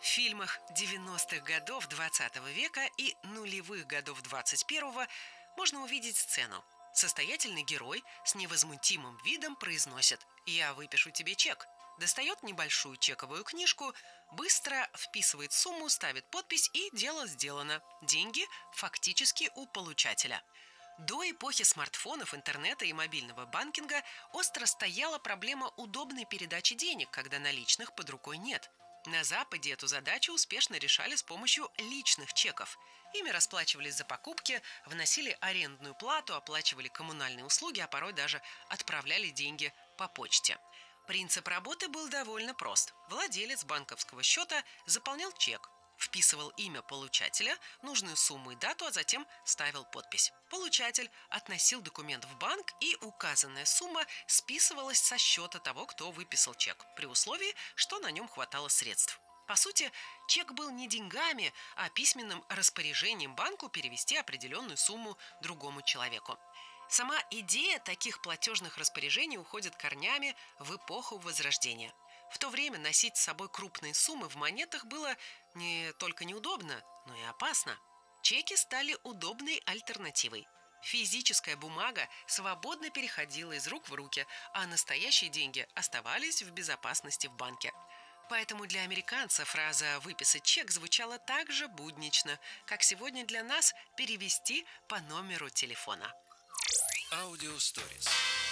фильмах 90-х годов 20 века и нулевых годов 21-го можно увидеть сцену. Состоятельный герой с невозмутимым видом произносит: «Я выпишу тебе чек». Достает небольшую чековую книжку, быстро вписывает сумму, ставит подпись, и дело сделано. Деньги фактически у получателя. До эпохи смартфонов, интернета и мобильного банкинга остро стояла проблема удобной передачи денег, когда наличных под рукой нет. На Западе эту задачу успешно решали с помощью личных чеков. Ими расплачивались за покупки, вносили арендную плату, оплачивали коммунальные услуги, а порой даже отправляли деньги по почте. Принцип работы был довольно прост. Владелец банковского счета заполнял чек, вписывал имя получателя, нужную сумму и дату, а затем ставил подпись. Получатель относил документ в банк, и указанная сумма списывалась со счета того, кто выписал чек, при условии, что на нем хватало средств. По сути, чек был не деньгами, а письменным распоряжением банку перевести определенную сумму другому человеку. Сама идея таких платежных распоряжений уходит корнями в эпоху Возрождения. В то время носить с собой крупные суммы в монетах было не только неудобно, но и опасно. Чеки стали удобной альтернативой. Физическая бумага свободно переходила из рук в руки, а настоящие деньги оставались в безопасности в банке. Поэтому для американца фраза «выписать чек» звучала так же буднично, как сегодня для нас перевести по номеру телефона. Аудио Stories.